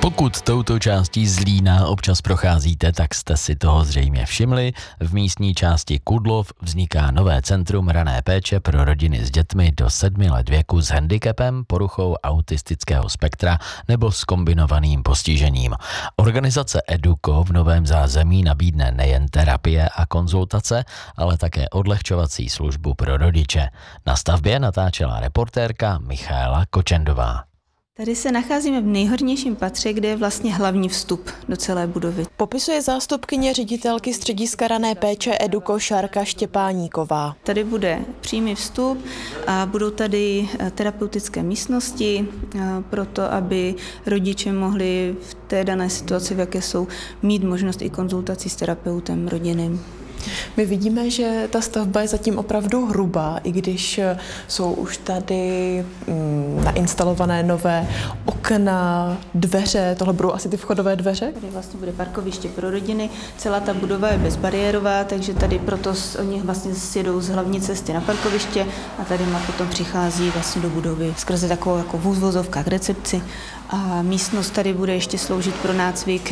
Pokud touto částí Zlína občas procházíte, tak jste si toho zřejmě všimli. V místní části Kudlov vzniká nové centrum rané péče pro rodiny s dětmi do 7 let věku s handicapem, poruchou autistického spektra nebo s kombinovaným postižením. Organizace Eduko v novém zázemí nabídne nejen terapie a konzultace, ale také odlehčovací službu pro rodiče. Na stavbě natáčela reportérka Michaela Kočendová. Tady se nacházíme v nejhornějším patře, kde je vlastně hlavní vstup do celé budovy. Popisuje zástupkyně ředitelky střediska rané péče Eduko Šárka Štěpáníková. Tady bude přímý vstup a budou tady terapeutické místnosti, proto aby rodiče mohli v té dané situaci, v jaké jsou, mít možnost i konzultací s terapeutem rodinným. My vidíme, že ta stavba je zatím opravdu hrubá, i když jsou už tady nainstalované nové okna, dveře, tohle budou asi ty vchodové dveře? Tady vlastně bude parkoviště pro rodiny, celá ta budova je bezbariérová, takže tady proto oni vlastně sjedou z hlavní cesty na parkoviště a tady potom přichází vlastně do budovy skrze takovou jako v úvozovkách recepci. A místnost tady bude ještě sloužit pro nácvik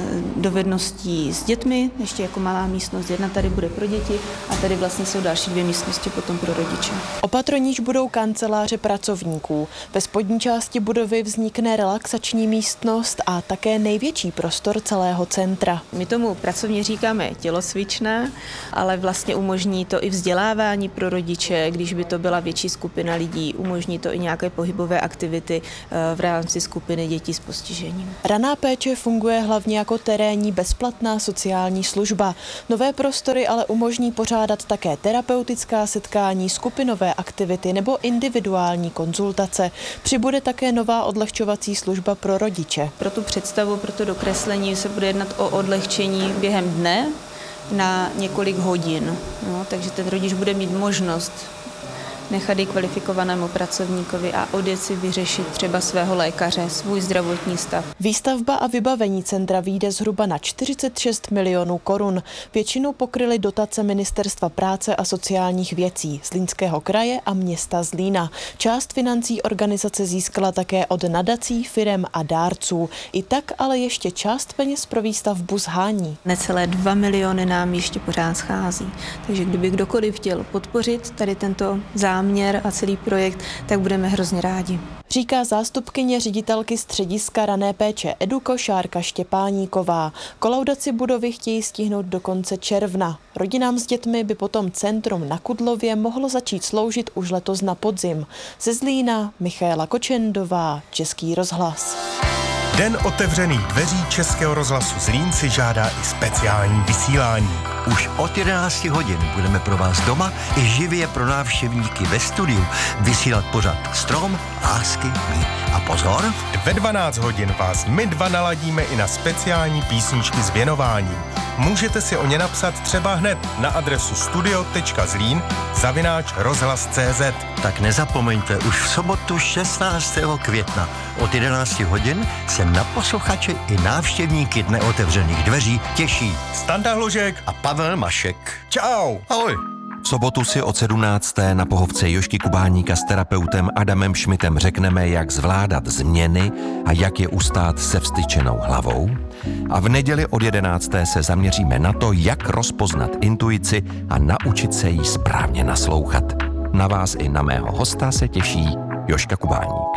dovedností s dětmi, ještě jako malá místnost jedna tady bude pro děti a tady vlastně jsou další 2 místnosti potom pro rodiče. Opatrníž budou kanceláře pracovníků. Ve spodní části budovy vznikne relaxační místnost a také největší prostor celého centra. My tomu pracovně říkáme tělocvična, ale vlastně umožní to i vzdělávání pro rodiče, když by to byla větší skupina lidí, umožní to i nějaké pohybové aktivity v rámci skupiny dětí s postižením. Raná péče funguje hlavně jako terénní bezplatná sociální služba. Nové prostory ale umožní pořádat také terapeutická setkání, skupinové aktivity nebo individuální konzultace. Přibude také nová odlehčovací služba pro rodiče. Pro tu představu, pro to dokreslení se bude jednat o odlehčení během dne na několik hodin. No, takže ten rodič bude mít možnost nechat ji kvalifikovanému pracovníkovi a odjet si vyřešit třeba svého lékaře, svůj zdravotní stav. Výstavba a vybavení centra vyjde zhruba na 46 milionů korun. Většinu pokryly dotace Ministerstva práce a sociálních věcí, Zlínského kraje a města Zlína. Část financí organizace získala také od nadací, firem a dárců. I tak ale ještě část peněz pro výstavbu shání. Necelé 2 miliony nám ještě pořád schází. Takže kdyby kdokoliv chtěl podpořit tady tento záměr a celý projekt, tak budeme hrozně rádi. Říká zástupkyně ředitelky střediska rané péče Eduko Šárka Štěpáníková. Kolaudaci budovy chtějí stihnout do konce června. Rodinám s dětmi by potom centrum na Kudlově mohlo začít sloužit už letos na podzim. Ze Zlína Michaela Kočendová, Český rozhlas. Den otevřených dveří Českého rozhlasu Zlín si žádá i speciální vysílání. Už od 11 hodin budeme pro vás doma i živě pro návštěvníky ve studiu vysílat pořad Strom, lásky, mír a pozor. Ve 12 hodin vás my dva naladíme i na speciální písničky s věnováním. Můžete si o ně napsat třeba hned na adresu studio.zlín@rozhlas.cz. Tak nezapomeňte, už v sobotu 16. května od 11 hodin se na posluchače i návštěvníky Dne otevřených dveří těší Standa Hložek a Pavel Mašek. Čau! Ahoj! V sobotu si od 17. na pohovce Jožky Kubáníka s terapeutem Adamem Šmitem řekneme, jak zvládat změny a jak je ustát se vztyčenou hlavou. A v neděli od 11. se zaměříme na to, jak rozpoznat intuici a naučit se jí správně naslouchat. Na vás i na mého hosta se těší Jožka Kubáník.